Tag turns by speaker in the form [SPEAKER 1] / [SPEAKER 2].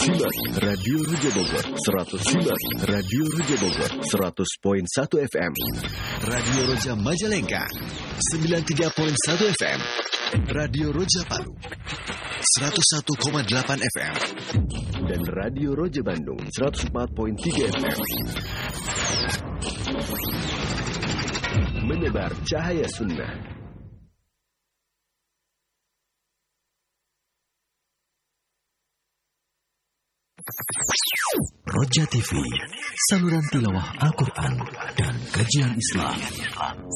[SPEAKER 1] Simak Radio Raja Bogor 100.1 FM. Radio Roja Majalengka 93.1 FM. Radio Roja Palu 101,8 FM. Dan Radio Roja Bandung 104.3 FM. Menebar cahaya sunnah. Roja TV, saluran tilawah Al-Quran dan kajian Islam.